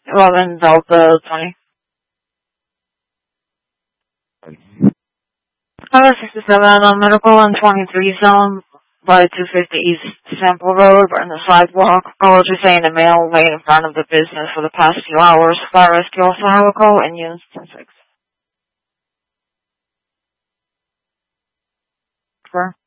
11 Delta 20. Highway 67 on Medical and 23 zone by 250 East Sample Road on the sidewalk. Caller to saying a male lay in front of the business for the past few hours. Fire rescue also have a call and units 10-6.